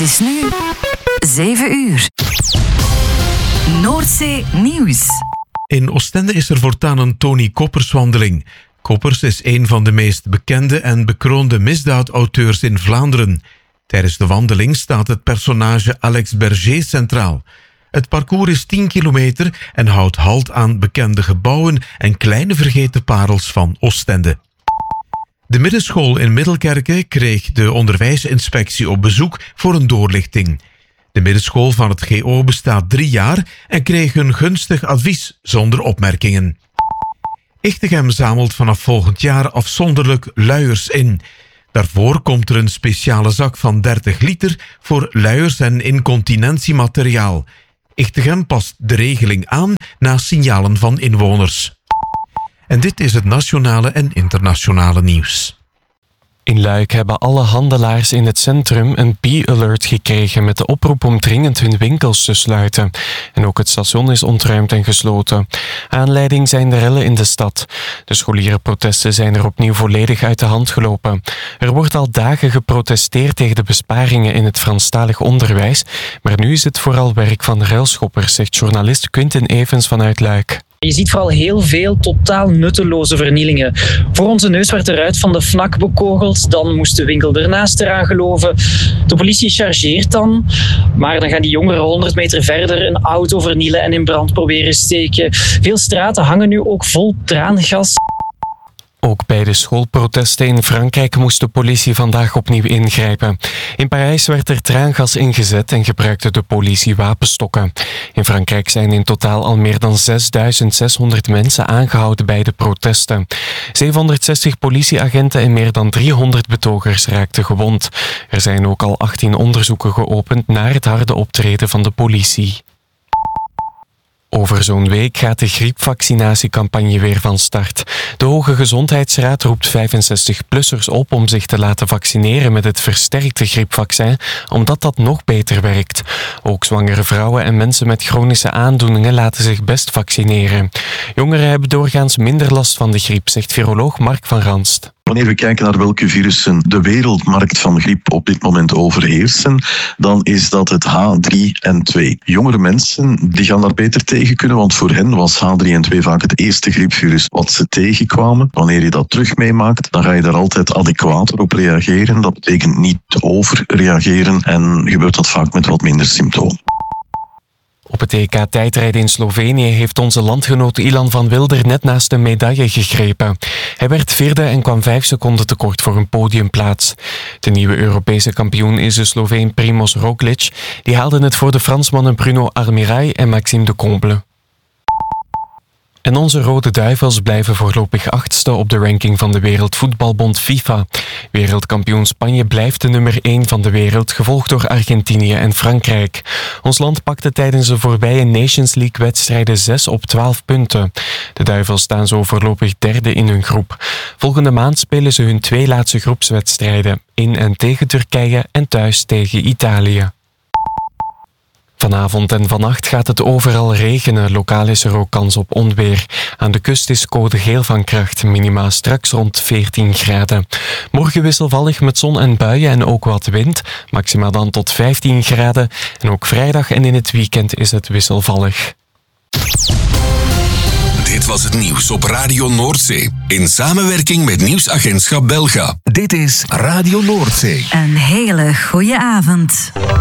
is nu 7 uur. Noordzee Nieuws. In Oostende is er voortaan een Tony Koppers-wandeling. Koppers is een van de meest bekende en bekroonde misdaadauteurs in Vlaanderen. Tijdens de wandeling staat het personage Alex Berger centraal. Het parcours is 10 kilometer en houdt halt aan bekende gebouwen en kleine vergeten parels van Oostende. De middenschool in Middelkerke kreeg de onderwijsinspectie op bezoek voor een doorlichting. De middenschool van het GO bestaat 3 jaar en kreeg een gunstig advies zonder opmerkingen. Ichtegem zamelt vanaf volgend jaar afzonderlijk luiers in. Daarvoor komt er een speciale zak van 30 liter voor luiers en incontinentiemateriaal. Ichtegem past de regeling aan na signalen van inwoners. En dit is het nationale en internationale nieuws. In Luik hebben alle handelaars in het centrum een P-alert gekregen met de oproep om dringend hun winkels te sluiten. En ook het station is ontruimd en gesloten. Aanleiding zijn de rellen in de stad. De scholierenprotesten zijn er opnieuw volledig uit de hand gelopen. Er wordt al dagen geprotesteerd tegen de besparingen in het Franstalig onderwijs, maar nu is het vooral werk van ruilschoppers, zegt journalist Quinten Evens vanuit Luik. Je ziet vooral heel veel totaal nutteloze vernielingen. Voor onze neus werd de ruit van de FNAC bekogeld, dan moest de winkel ernaast eraan geloven. De politie chargeert dan, maar dan gaan die jongeren 100 meter verder een auto vernielen en in brand proberen steken. Veel straten hangen nu ook vol traangas. Ook bij de schoolprotesten in Frankrijk moest de politie vandaag opnieuw ingrijpen. In Parijs werd er traangas ingezet en gebruikte de politie wapenstokken. In Frankrijk zijn in totaal al meer dan 6.600 mensen aangehouden bij de protesten. 760 politieagenten en meer dan 300 betogers raakten gewond. Er zijn ook al 18 onderzoeken geopend naar het harde optreden van de politie. Over zo'n week gaat de griepvaccinatiecampagne weer van start. De Hoge Gezondheidsraad roept 65-plussers op om zich te laten vaccineren met het versterkte griepvaccin, omdat dat nog beter werkt. Ook zwangere vrouwen en mensen met chronische aandoeningen laten zich best vaccineren. Jongeren hebben doorgaans minder last van de griep, zegt viroloog Mark van Ranst. Wanneer we kijken naar welke virussen de wereldmarkt van griep op dit moment overheersen, dan is dat het H3N2. Jongere mensen die gaan daar beter tegen kunnen, want voor hen was H3N2 vaak het eerste griepvirus wat ze tegenkwamen. Wanneer je dat terug meemaakt, dan ga je daar altijd adequater op reageren. Dat betekent niet overreageren en gebeurt dat vaak met wat minder symptomen. Op het EK tijdrijden in Slovenië heeft onze landgenoot Ilan van Wilder net naast een medaille gegrepen. Hij werd 4e en kwam 5 seconden tekort voor een podiumplaats. De nieuwe Europese kampioen is de Sloveen Primož Roglič. Die haalde het voor de Fransmannen Bruno Armirail en Maxime de Comble. En onze Rode Duivels blijven voorlopig 8e op de ranking van de Wereldvoetbalbond FIFA. Wereldkampioen Spanje blijft de nummer 1 van de wereld, gevolgd door Argentinië en Frankrijk. Ons land pakte tijdens de voorbije Nations League-wedstrijden 6 op 12 punten. De Duivels staan zo voorlopig 3e in hun groep. Volgende maand spelen ze hun 2 laatste groepswedstrijden, in en tegen Turkije en thuis tegen Italië. Vanavond en vannacht gaat het overal regenen. Lokaal is er ook kans op onweer. Aan de kust is code geel van kracht. Minima straks rond 14 graden. Morgen wisselvallig met zon en buien en ook wat wind. Maxima dan tot 15 graden. En ook vrijdag en in het weekend is het wisselvallig. Dit was het nieuws op Radio Noordzee. In samenwerking met Nieuwsagentschap Belga. Dit is Radio Noordzee. Een hele goeie avond.